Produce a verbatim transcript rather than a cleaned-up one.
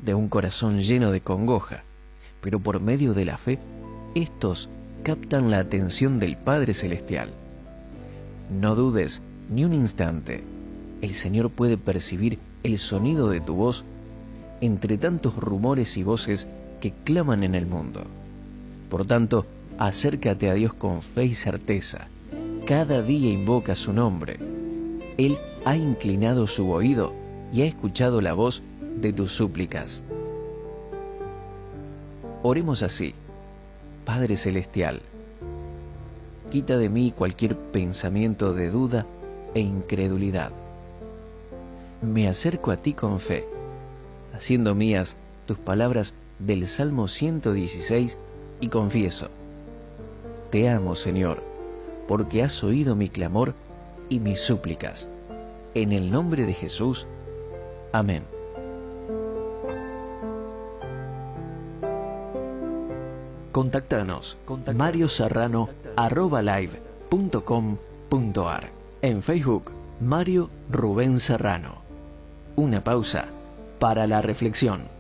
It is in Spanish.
de un corazón lleno de congoja, pero por medio de la fe, estos captan la atención del Padre Celestial. No dudes ni un instante, el Señor puede percibir el sonido de tu voz entre tantos rumores y voces que claman en el mundo. Por tanto, acércate a Dios con fe y certeza. Cada día invoca su nombre. Él ha inclinado su oído y ha escuchado la voz de tus súplicas. Oremos así. Padre Celestial, quita de mí cualquier pensamiento de duda e incredulidad. Me acerco a ti con fe, haciendo mías tus palabras del Salmo ciento dieciséis y confieso: te amo, Señor, porque has oído mi clamor y mis súplicas. En el nombre de Jesús. Amén. Contactanos, mario serrano arroba live punto com punto ar. En Facebook, Mario Rubén Serrano. Una pausa para la reflexión.